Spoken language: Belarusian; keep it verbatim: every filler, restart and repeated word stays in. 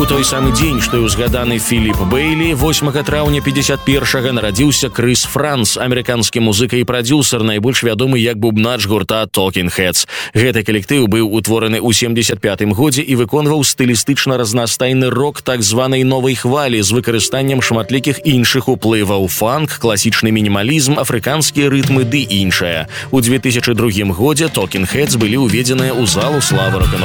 У той самы дзень, што і ўзгаданы Філіп Бэйлі, восьмага траўня пятьдесят першага нарадзіўся Крыс Франс, амерыканскі музыка і прадзюсар, найбольш вядомы як бубнач гурта Talking Heads. Гэты калектыў быў утвораны ў семьдесят пятым годзе і выконваў стылістычна разнастайны рок так званай новай хвалі з выкарыстаннем шматлікіх іншых уплываў: фанк, класічны мінімалізм, афрыканскія рытмы ды іншае. У две тысячы другім годзе Talking Heads былі ўведзеныя ў залу славы рок-н-рола.